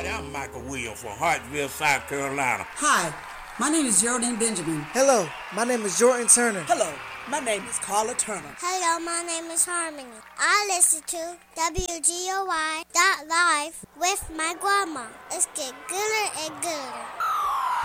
Howdy, I'm Michael Williams from Hartsville, South Carolina. Hi, my name is Geraldine Benjamin. Hello, my name is Jordan Turner. Hello, my name is Carla Turner. Hello, my name is Harmony. I listen to WGOY.live with my grandma. It's get gooder and gooder.